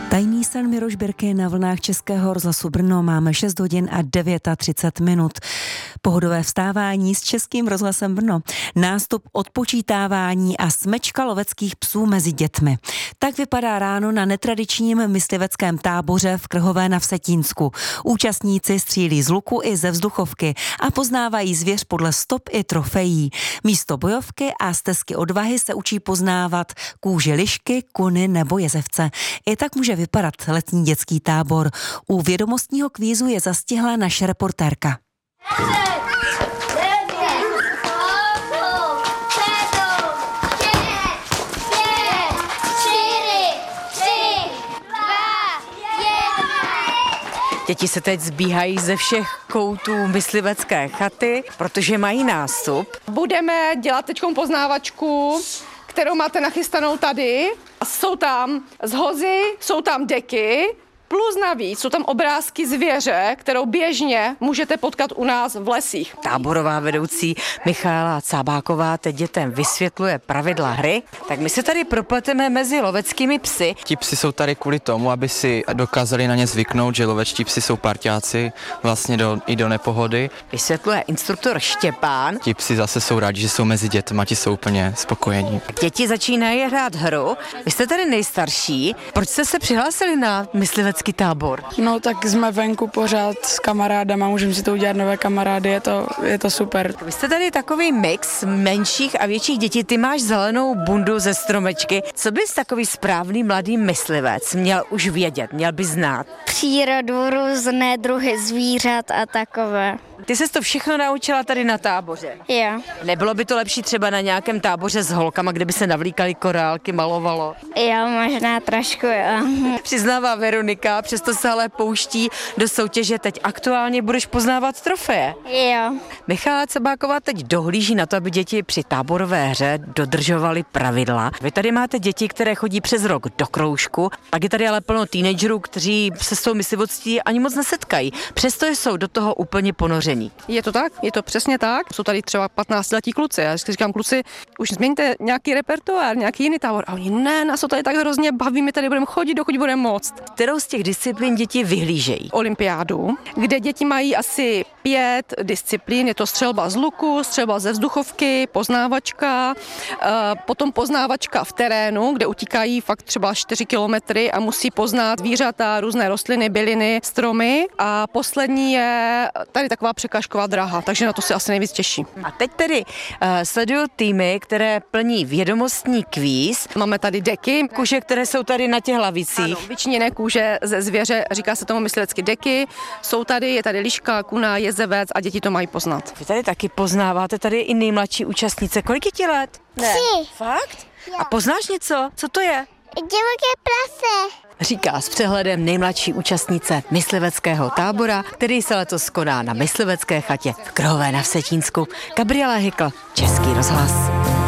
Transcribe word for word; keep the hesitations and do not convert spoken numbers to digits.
Tajný sen Miroš Birky na vlnách Českého rozhlasu Brno. Máme šest hodin a třicet devět minut. Pohodové vstávání s Českým rozhlasem Brno. Nástup odpočítávání a smečka loveckých psů mezi dětmi. Tak vypadá ráno na netradičním mysliveckém táboře v Krhové na Vsetínsku. Účastníci střílí z luku i ze vzduchovky a poznávají zvěř podle stop i trofejí. Místo bojovky a stezky odvahy se učí poznávat kůži lišky, kuny nebo jezevce. I tak může vypadat letní dětský tábor. U vědomostního kvízu je zastihla naše reportérka. Děti se teď zbíhají ze všech koutů myslivecké chaty, protože mají nástup. Budeme dělat teď poznávačku, kterou máte nachystanou tady. Jsou tam zhozy, jsou tam deky, plus navíc jsou tam obrázky zvěře, kterou běžně můžete potkat u nás v lesích. Táborová vedoucí Michaela Cábáková teď dětem vysvětluje pravidla hry. Tak my se tady propleteme mezi loveckými psy. Ti psi jsou tady kvůli tomu, aby si dokázali na ně zvyknout, že lovečtí psi jsou parťáci vlastně do, i do nepohody. Vysvětluje instruktor Štěpán. Ti psi zase jsou rádi, že jsou mezi dětmi, ti jsou úplně spokojení. Děti začínají hrát hru. Vy jste tady nejstarší. Proč jste se přihlásili na myslivecký tábor? No tak jsme venku pořád s kamarádama, můžeme si to udělat nové kamarády, je to, je to super. Vy jste tady takový mix menších a větších dětí, ty máš zelenou bundu ze stromečky. Co bys takový správný mladý myslivec měl už vědět, měl by znát? Přírodu, různé druhy zvířat a takové. Ty ses to všechno naučila tady na táboře? Jo. Nebylo by to lepší třeba na nějakém táboře s holkama, kde by se navlíkaly korálky, malovalo? Jo, možná trošku, jo. Přiznává Veronika, přesto se ale pouští do soutěže. Teď aktuálně budeš poznávat trofeje. Jo. Michála Cábáková teď dohlíží na to, aby děti při táborové hře dodržovaly pravidla. Vy tady máte děti, které chodí přes rok do kroužku, pak je tady ale plno teenagerů, kteří se s tou myslivostí ani moc nesetkají. Přesto jsou do toho úplně ponoření. Je to tak? Je to přesně tak? Jsou tady třeba patnáctiletí kluci. Já vždycky říkám, kluci, už změňte nějaký repertoár, nějaký jiný tábor. A oni, ne, nás to tady tak hrozně baví, my tady budeme chodit, dokud budeme moct. Kterou z těch disciplín děti vyhlížejí? Olympiádu, kde děti mají asi pět disciplín. Je to střelba z luku, střelba ze vzduchovky, poznávačka, potom poznávačka v terénu, kde utíkají fakt třeba čtyři kilometry a musí poznat zvířata, různé rostliny, byliny, stromy. A poslední je tady taková překážková dráha, takže na to se asi nejvíc těší. A teď tedy uh, sleduju týmy, které plní vědomostní kvíz. Máme tady deky. Kuže, které jsou tady na těch lavicích. Ano, vyčiněné kůže ze zvěře, říká se tomu myslivecky deky. Jsou tady, je tady liška, kuna, jezevec a děti to mají poznat. Vy tady taky poznáváte, tady je i nejmladší účastnice. Kolik je ti let? Ne. Fakt? A poznáš něco? Co to je? Divoké prase. Říká s přehledem nejmladší účastnice mysliveckého tábora, který se letos koná na myslivecké chatě v Krhové na Vsetínsku. Gabriela Hykl, Český rozhlas.